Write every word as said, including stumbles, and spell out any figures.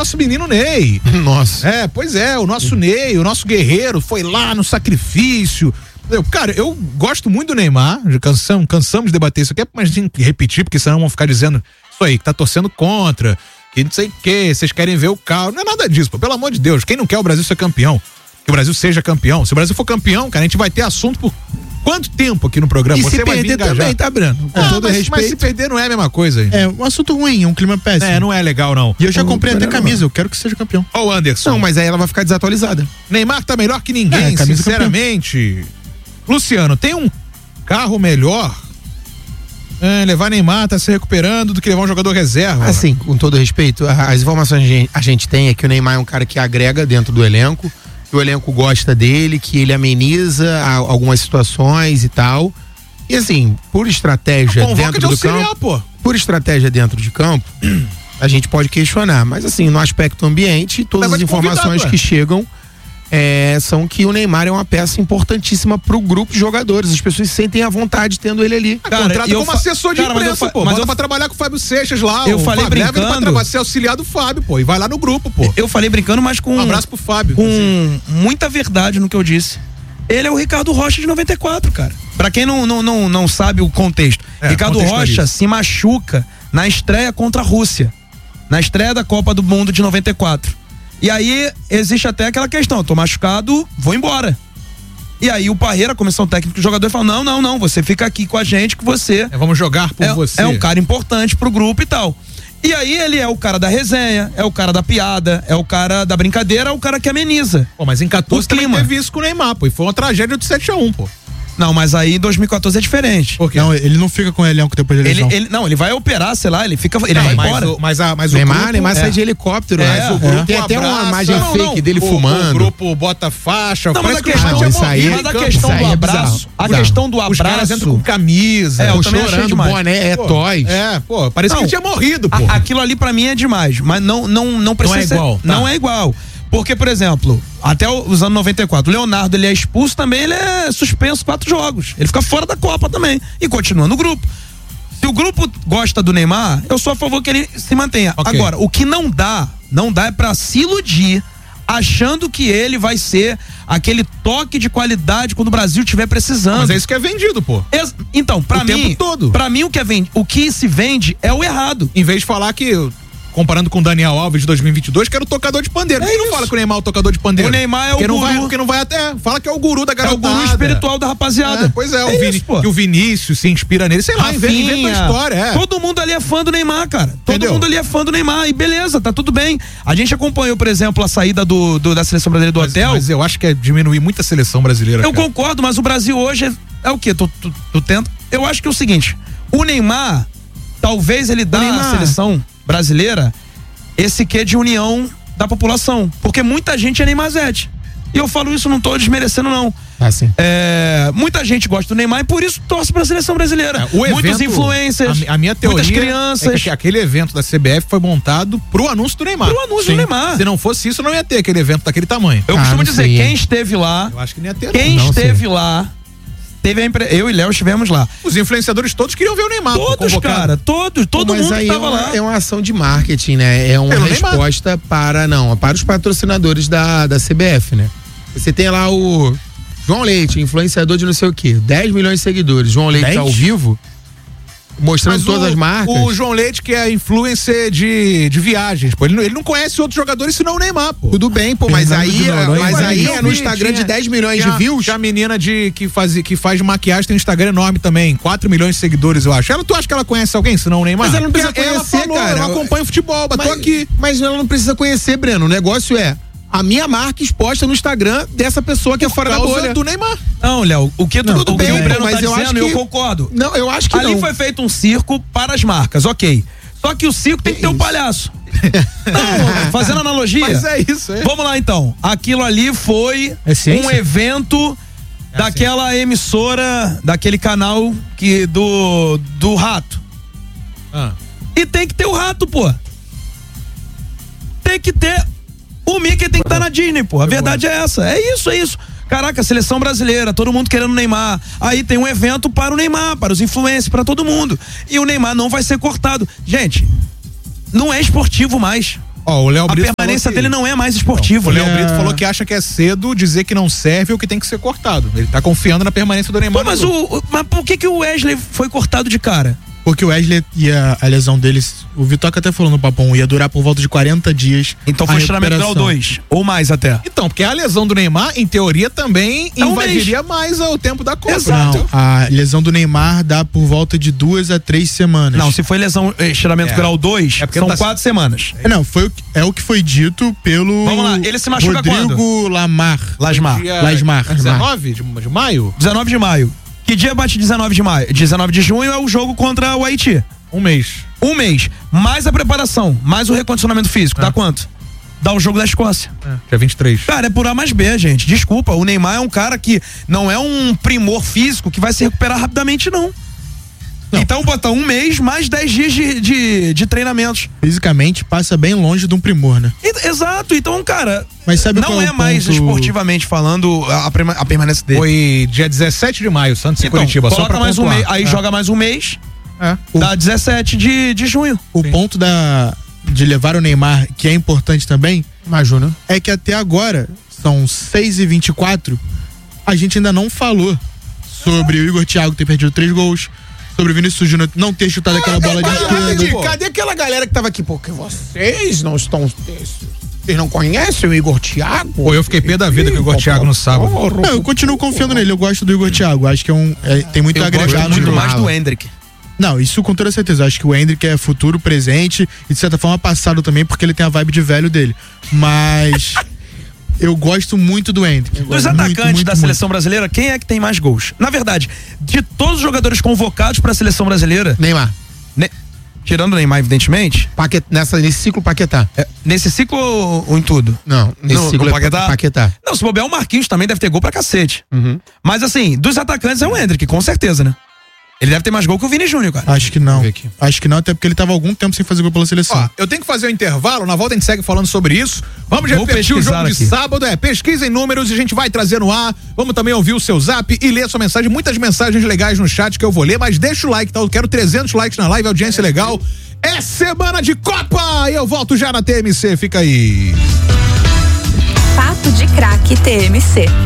nosso menino Ney. Nossa. É, pois é, o nosso Ney, o nosso guerreiro foi lá no sacrifício. Eu, cara, eu gosto muito do Neymar, já cansamos, cansamos de debater isso aqui, mas a gente tem que repetir, porque senão vão ficar dizendo isso aí, que tá torcendo contra, que não sei o que, vocês querem ver o carro. Não é nada disso, pô, pelo amor de Deus, quem não quer o Brasil ser campeão? Que o Brasil seja campeão. Se o Brasil for campeão, cara, a gente vai ter assunto por quanto tempo aqui no programa? E Você se vai perder também, tá, Breno? Com ah, todo mas, respeito. mas se perder não é a mesma coisa. Hein? É um assunto ruim, um clima péssimo. É, não é legal não. E eu já Eu comprei até não. camisa, eu quero que seja campeão. Ó o Anderson. Não, mas aí ela vai ficar desatualizada. Neymar tá melhor que ninguém, É, camisa sinceramente. Luciano, tem um carro melhor é, levar Neymar, tá se recuperando, do que levar um jogador reserva? Assim, com todo respeito, a- as informações que a gente- a gente tem é que o Neymar é um cara que agrega dentro do elenco, que o elenco gosta dele, que ele ameniza a- algumas situações e tal. E assim, por estratégia Convoca dentro de do auxiliar, campo, pô. por estratégia dentro de campo, a gente pode questionar. Mas assim, no aspecto ambiente, todas Mas as vai te convidar, informações ué. que chegam é, são que o Neymar é uma peça importantíssima pro grupo de jogadores. As pessoas se sentem à vontade tendo ele ali. Cara, Contrata e eu como fa- assessor de cara, mas eu imprensa, fa- pô. mas Bota eu- pra trabalhar com o Fábio Seixas lá. Eu o falei Fábio, leva ele pra brincando. trabalhar, ser auxiliar do Fábio, pô. E vai lá no grupo, pô. Eu falei brincando, mas com Um abraço pro Fábio. com muita verdade no que eu disse. Ele é o Ricardo Rocha de noventa e quatro, cara. Pra quem não, não, não, não sabe o contexto, É, Ricardo contextualiza. Rocha se machuca na estreia contra a Rússia. Na estreia da Copa do Mundo de noventa e quatro. E aí existe até aquela questão, eu tô machucado, vou embora. E aí o Parreira, a comissão técnica do jogador, fala: não, não, não, você fica aqui com a gente que você É, vamos jogar por é, você. é um cara importante pro grupo e tal. E aí ele é o cara da resenha, é o cara da piada, é o cara da brincadeira, é o cara que ameniza. Pô, mas em quatorze O também clima. teve isso com o Neymar, pô. E foi uma tragédia do sete a um, pô. Não, mas aí em dois mil e quatorze é diferente. Por quê? Não, ele não fica com o elenco depois da Ele, lesão. ele, não, ele vai operar, sei lá, ele fica, ele Não, vai mas embora. o, mas a, mas o Neymar, grupo, Neymar é. sai de helicóptero. É, mas o é. grupo tem Um até uma abraço. imagem Não, fake não, dele o, fumando. O grupo bota faixa. Não, mas parece a que o questão- cara tinha isso aí- morrido mas a em campo. questão Isso aí do é bizarro. abraço, a Bizarro. questão do Os caras abraço. entram com camisa. É, eu Pô, também achei chorando, demais. boné, é Pô, toys. É, pô, parece Não, que ele tinha morrido, pô. A- aquilo ali pra mim é demais, mas não não não precisa Não é ser- igual, tá. não é igual. Porque, por exemplo, até os anos noventa e quatro, o Leonardo ele é expulso também, ele é suspenso quatro jogos. Ele fica fora da Copa também e continua no grupo. Se o grupo gosta do Neymar, eu sou a favor que ele se mantenha. Ok. Agora, o que não dá, não dá é pra se iludir achando que ele vai ser aquele toque de qualidade quando o Brasil estiver precisando. Mas é isso que é vendido, pô. Ex- Então, pra O mim, tempo todo. pra mim o que é vende, o que se vende é o errado. Em vez de falar que, comparando com o Daniel Alves de dois mil e vinte e dois, que era o tocador de pandeiro. É Quem não isso. fala que o Neymar é o tocador de pandeiro? O Neymar é o Porque não guru. vai, porque não vai até. Fala que é o guru da É o garotada. guru espiritual da rapaziada. É, pois é, o É Vini, isso, pô. que o Vinícius se inspira nele, sei lá, inventa, inventa uma história, é. Todo mundo ali é fã do Neymar, cara. Todo Entendeu? mundo ali é fã do Neymar. E beleza, tá tudo bem. A gente acompanhou, por exemplo, a saída do, do- da seleção brasileira do Mas, hotel. mas eu acho que é diminuir muito a seleção brasileira. Eu cara. concordo, mas o Brasil hoje é, é o quê? Tu, tu, tu tenta. Eu acho que é o seguinte: o Neymar, talvez ele dá à Neymar. seleção brasileira esse quê de união da população. Porque muita gente é Neymarzete. E eu falo isso, não tô desmerecendo, não. Assim. É, muita gente gosta do Neymar e por isso torce pra seleção brasileira. É, o Muitos evento- influencers, A, a minha teoria muitas crianças. é que aquele evento da C B F foi montado pro anúncio do Neymar. Pro anúncio do Neymar. Se não fosse isso, não ia ter aquele evento daquele tamanho. Eu Ah, costumo não dizer, sei, quem hein? esteve lá, Eu acho que não ia ter. quem não. não esteve sei. lá, teve a impre... eu e Léo estivemos lá. Os influenciadores todos queriam ver o Neymar. pô, Todos, convocado. cara, todos, todo Mas mundo aí estava é uma, lá. é uma ação de marketing, né? É uma Pelo Neymar. resposta para, não, para os patrocinadores da, da C B F, né? Você tem lá o João Leite, influenciador de não sei o quê, dez milhões de seguidores. João Leite dez? ao vivo, mostrando Mas todas o, as marcas. O João Leite, que é influencer de, de viagens, pô. Ele, não- ele não conhece outros jogadores senão o Neymar, pô. Tudo bem, pô, mas Fernando aí, de Noronha, mas vai. aí Eu é no vi, Instagram tinha- de dez milhões tinha- de views. Tinha a menina de, que, faz, que faz maquiagem, tem um Instagram enorme também, quatro milhões de seguidores, eu acho. Ela, tu acha que ela conhece alguém, senão o Neymar? Mas ela não precisa Porque ela conhecer, falou, cara. Eu acompanho futebol, mas tô Mas, aqui. mas ela não precisa conhecer, Breno. O negócio é a minha marca exposta no Instagram dessa pessoa que é fora da Causa bolha. do Neymar. Não, Léo, o que, tu, Tudo o, que bem, o Breno mas tá eu dizendo, acho que- eu concordo. Não, eu acho que Ali não. foi feito um circo para as marcas, ok. Só que o circo tem que ter um palhaço. Não, fazendo analogia. Mas é isso, é. Vamos lá então. Aquilo ali foi É ciência? um evento É daquela emissora, daquele canal que do do rato. Ah. E tem que ter o rato, pô. Tem que ter. O Mickey tem que estar na Disney, pô. A verdade é essa. É isso, é isso. Caraca, seleção brasileira, todo mundo querendo o Neymar. Aí tem um evento para o Neymar, para os influencers, para todo mundo. E o Neymar não vai ser cortado. Gente, não é esportivo mais. Ó, o Léo A Brito permanência falou que- dele não é mais esportiva. O Léo É. Brito falou que acha que é cedo dizer que não serve ou que tem que ser cortado. Ele tá confiando na permanência do Neymar. Pô, mas, no o, o- mas por que, que o Wesley foi cortado de cara? Porque o Wesley e a, a lesão deles, o Vitoca até falou no Papão, ia durar por volta de quarenta dias. Então a foi estiramento grau recuperação. dois, ou mais até. Então, porque a lesão do Neymar, em teoria, também É um invadiria mais o tempo da Copa. Exato. Não, a lesão do Neymar dá por volta de duas a três semanas. Não, se foi lesão, eh, estiramento É. grau dois, É porque são tá- quatro semanas. Não, foi o que- é o que foi dito pelo Vamos lá, ele se machuca Rodrigo Lamar. Lasmar. Dia Lasmar. dezenove de, de maio? dezenove de maio. Que dia bate dezenove de maio? dezenove de junho é o jogo contra o Haiti. Um mês. Um mês. Mais a preparação, mais o recondicionamento físico. Dá É. quanto? Dá o jogo da Escócia. É, dia vinte e três. Cara, é por A mais B, gente. Desculpa, o Neymar é um cara que não é um primor físico que vai se recuperar rapidamente, não. Não. Então botar um mês mais dez dias de, de, de treinamentos. Fisicamente passa bem longe de um primor, né? E- exato, então, cara, Mas sabe qual não é o mais ponto- esportivamente falando a, a perma- a permanência dele. Foi dia dezessete de maio, Santos e Então, Curitiba. Só coloca pra mais um pontuar. mês, aí É. joga mais um mês, É. dá dezessete de, de junho. O Sim. ponto da, de levar o Neymar, que é importante também, Mas, Júnior. é que até agora, são seis e vinte e quatro, a gente ainda não falou sobre o Igor Thiago ter perdido três gols, sobre o Vinícius Júnior não ter chutado aquela bola de esquerda. Cadê, cadê aquela galera que tava aqui? Porque vocês não estão. Vocês não conhecem o Igor Thiago? Pô, eu fiquei pé da vida com o Igor Thiago no sábado. Não, eu continuo confiando nele, eu gosto do Igor Thiago, acho que é um, é- tem muito a Eu agregar gosto no muito jogo. mais do Hendrick. Não, isso com toda certeza. Acho que o Hendrick é futuro, presente e de certa forma passado também, porque ele tem a vibe de velho dele. Mas eu gosto muito do Hendrick. Dos Muito, atacantes muito, da muito. seleção brasileira, quem é que tem mais gols? Na verdade, de todos os jogadores convocados para a seleção brasileira, Neymar. ne- tirando o Neymar, evidentemente, Paquet, nessa, nesse ciclo Paquetá. é, nesse ciclo ou, ou em tudo? Não, nesse No- ciclo no é Paquetá? Paquetá. Não, se bobear, o Marquinhos também deve ter gol pra cacete. Uhum. Mas assim, dos atacantes é o Hendrick, com certeza, né? Ele deve ter mais gol que o Vini Júnior, cara. Acho que não. ver aqui. Acho que não, até porque ele tava há algum tempo sem fazer gol pela seleção. Ó, eu tenho que fazer o intervalo, na volta a gente segue falando sobre isso. Vamos Vou repetir o pesquisar jogo de aqui. sábado, é, pesquisem números e a gente vai trazer no ar. Vamos também ouvir o seu zap e ler sua mensagem, muitas mensagens legais no chat que eu vou ler, mas deixa o like, tá? Eu quero trezentos likes na live, audiência legal. É semana de Copa e eu volto já na T M C, fica aí. Papo de Craque T M C.